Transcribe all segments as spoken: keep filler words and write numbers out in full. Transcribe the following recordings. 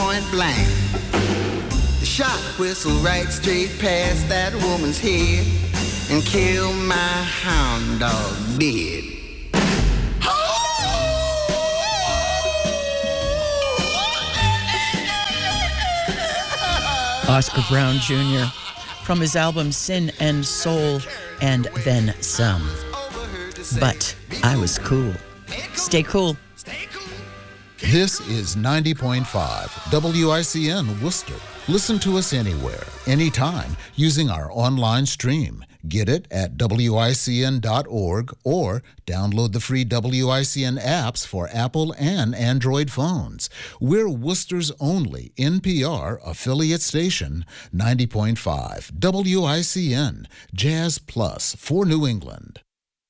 point blank. The shot whistled right straight past that woman's head and killed my hound dog dead. Oscar Brown Junior from his album Sin and Soul and Then Some. But I was cool. Stay cool. This is ninety point five W I C N Worcester. Listen to us anywhere, anytime, using our online stream. Get it at W I C N dot org or download the free W I C N apps for Apple and Android phones. We're Worcester's only N P R affiliate station, ninety point five W I C N, Jazz Plus for New England.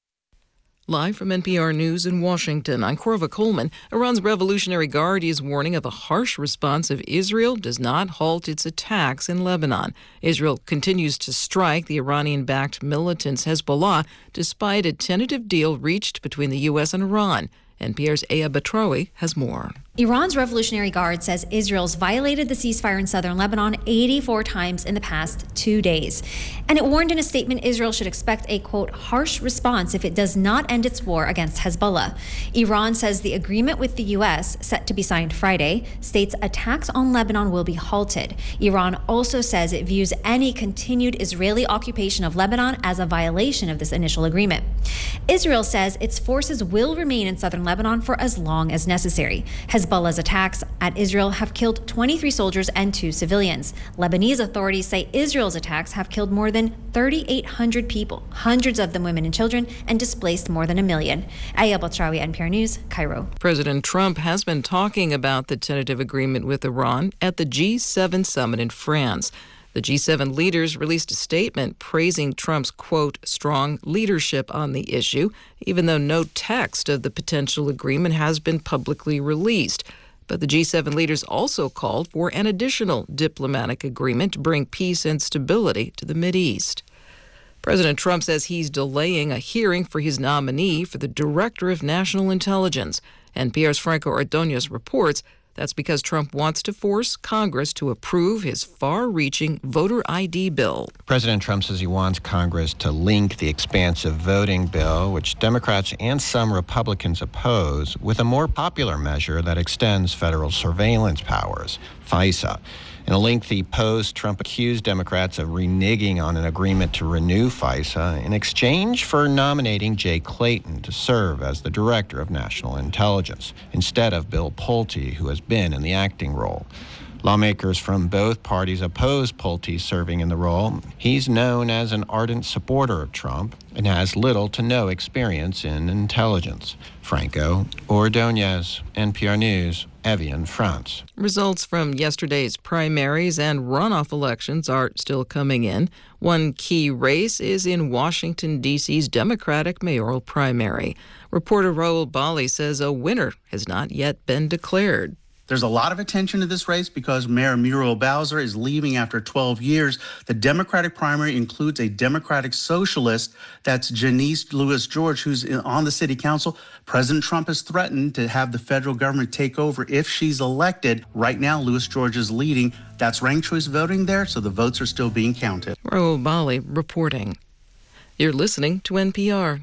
Live from N P R News in Washington, I'm Corva Coleman. Iran's Revolutionary Guard is warning of a harsh response if Israel does not halt its attacks in Lebanon. Israel continues to strike the Iranian-backed militants Hezbollah despite a tentative deal reached between the U S and Iran. N P R's Aya Batrawi has more. Iran's Revolutionary Guard says Israel's violated the ceasefire in southern Lebanon eighty-four times in the past two days. And it warned in a statement Israel should expect a, quote, harsh response if it does not end its war against Hezbollah. Iran says the agreement with the U S, set to be signed Friday, states attacks on Lebanon will be halted. Iran also says it views any continued Israeli occupation of Lebanon as a violation of this initial agreement. Israel says its forces will remain in southern Lebanon for as long as necessary. Hezbollah's attacks at Israel have killed twenty-three soldiers and two civilians. Lebanese authorities say Israel's attacks have killed more than thirty-eight hundred people, hundreds of them women and children, and displaced more than a million. Aya Batrawi, N P R News, Cairo. President Trump has been talking about the tentative agreement with Iran at the G seven summit in France. The G seven leaders released a statement praising Trump's, quote, strong leadership on the issue, even though no text of the potential agreement has been publicly released. But the G seven leaders also called for an additional diplomatic agreement to bring peace and stability to the Mideast. President Trump says he's delaying a hearing for his nominee for the Director of National Intelligence. N P R's Franco Ordonez reports that's because Trump wants to force Congress to approve his far-reaching voter I D bill. President Trump says he wants Congress to link the expansive voting bill, which Democrats and some Republicans oppose, with a more popular measure that extends federal surveillance powers, FISA. In a lengthy post, Trump accused Democrats of reneging on an agreement to renew FISA in exchange for nominating Jay Clayton to serve as the Director of National Intelligence, instead of Bill Pulte, who has been in the acting role. Lawmakers from both parties oppose Pulte serving in the role. He's known as an ardent supporter of Trump and has little to no experience in intelligence. Franco Ordonez, N P R News, Evian, France. Results from yesterday's primaries and runoff elections are still coming in. One key race is in Washington, D C's Democratic mayoral primary. Reporter Raul Bali says a winner has not yet been declared. There's a lot of attention to this race because Mayor Muriel Bowser is leaving after twelve years. The Democratic primary includes a Democratic socialist, that's Janice Lewis George, who's on the city council. President Trump has threatened to have the federal government take over if she's elected. Right now, Lewis George is leading. That's ranked choice voting there, so the votes are still being counted. Raul Bali reporting. You're listening to N P R.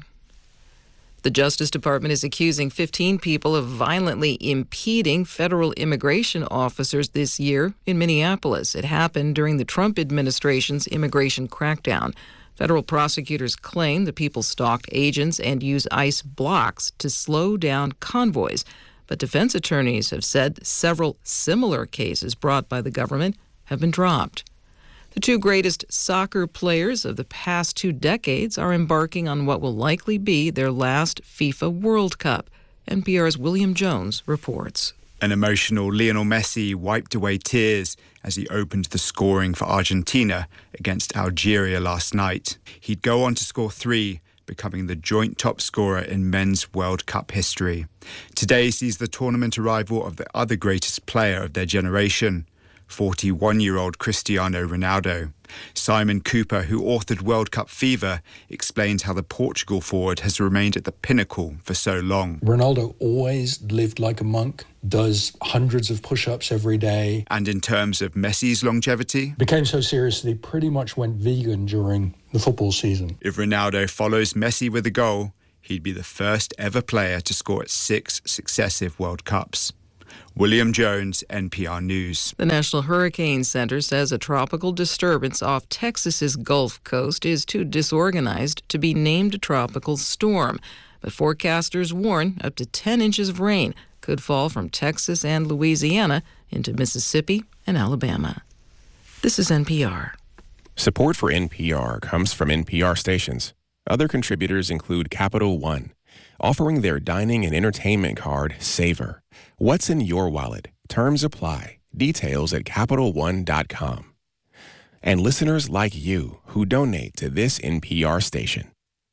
The Justice Department is accusing fifteen people of violently impeding federal immigration officers this year in Minneapolis. It happened during the Trump administration's immigration crackdown. Federal prosecutors claim the people stalked agents and used ICE blocks to slow down convoys. But defense attorneys have said several similar cases brought by the government have been dropped. The two greatest soccer players of the past two decades are embarking on what will likely be their last FIFA World Cup. N P R's William Jones reports. An emotional Lionel Messi wiped away tears as he opened the scoring for Argentina against Algeria last night. He'd go on to score three, becoming the joint top scorer in men's World Cup history. Today sees the tournament arrival of the other greatest player of their generation, forty-one-year-old Cristiano Ronaldo. Simon Cooper, who authored World Cup Fever, explains how the Portugal forward has remained at the pinnacle for so long. Ronaldo always lived like a monk, does hundreds of push-ups every day. And in terms of Messi's longevity? Became so serious that he pretty much went vegan during the football season. If Ronaldo follows Messi with a goal, he'd be the first ever player to score at six successive World Cups. William Jones, N P R News. The National Hurricane Center says a tropical disturbance off Texas's Gulf Coast is too disorganized to be named a tropical storm. But forecasters warn up to ten inches of rain could fall from Texas and Louisiana into Mississippi and Alabama. This is N P R. Support for N P R comes from N P R stations. Other contributors include Capital One, offering their dining and entertainment card, Savor. What's in your wallet? Terms apply. Details at Capital One dot com. And listeners like you who donate to this N P R station.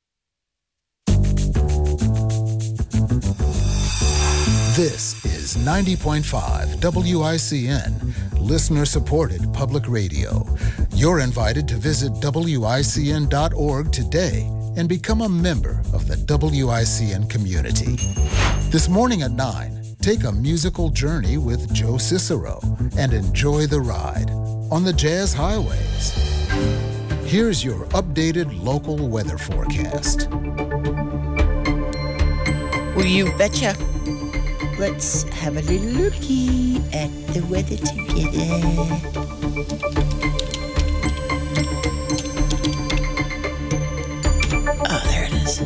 This is ninety point five W I C N, listener-supported public radio. You're invited to visit W I C N dot org today and become a member of the W I C N community. This morning at nine, take a musical journey with Joe Cicero and enjoy the ride on the Jazz Highways. Here's your updated local weather forecast. Well, you betcha. Let's have a little looky at the weather together. Oh, there it is.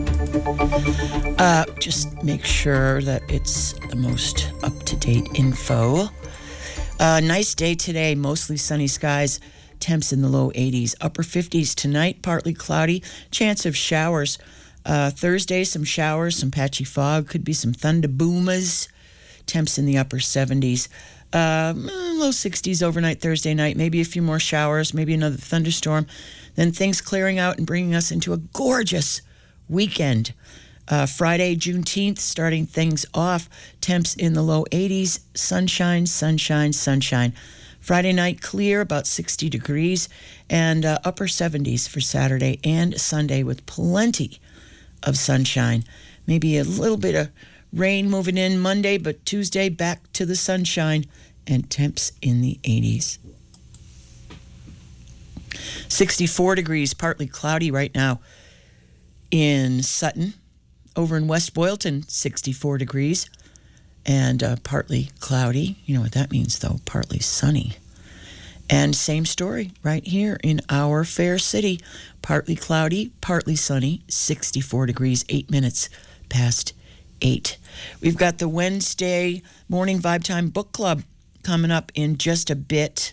Uh, just make sure that it's the most up-to-date info. Uh, nice day today, mostly sunny skies, temps in the low eighties, upper fifties tonight, partly cloudy, chance of showers. Uh, Thursday, some showers, some patchy fog, could be some thunder boomers, temps in the upper seventies. Uh, low sixties overnight Thursday night, maybe a few more showers, maybe another thunderstorm. Then things clearing out and bringing us into a gorgeous weekend. Uh, Friday, Juneteenth, starting things off, temps in the low eighties, sunshine, sunshine, sunshine. Friday night, clear, about sixty degrees, and uh, upper seventies for Saturday and Sunday with plenty of sunshine. Maybe a little bit of rain moving in Monday, but Tuesday back to the sunshine and temps in the eighties. sixty-four degrees, partly cloudy right now in Sutton. Over in West Boylton, sixty-four degrees and uh, partly cloudy. You know what that means, though, partly sunny. And same story right here in our fair city. Partly cloudy, partly sunny, sixty-four degrees, eight minutes past eight. We've got the Wednesday Morning Vibe Time Book Club coming up in just a bit.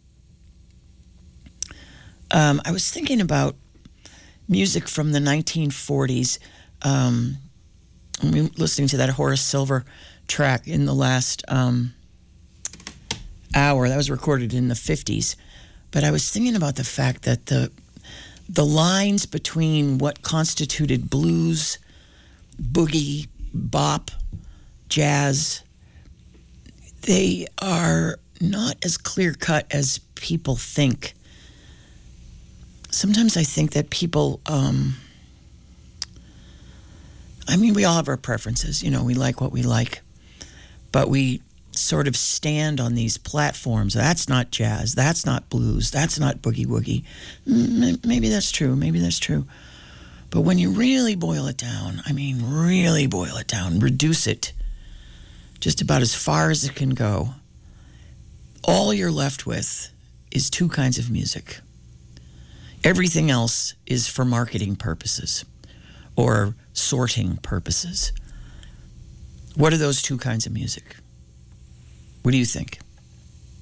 Um, I was thinking about music from the nineteen forties. Um, I'm listening to that Horace Silver track in the last um, hour. That was recorded in the fifties. But I was thinking about the fact that the the lines between what constituted blues, boogie, bop, jazz, they are not as clear-cut as people think. Sometimes I think that people, um, I mean, we all have our preferences. You know, we like what we like. But we sort of stand on these platforms. That's not jazz. That's not blues. That's not boogie woogie. Maybe that's true. Maybe that's true. But when you really boil it down, I mean, really boil it down, reduce it just about as far as it can go, all you're left with is two kinds of music. Everything else is for marketing purposes or sorting purposes. What are those two kinds of music? What do you think?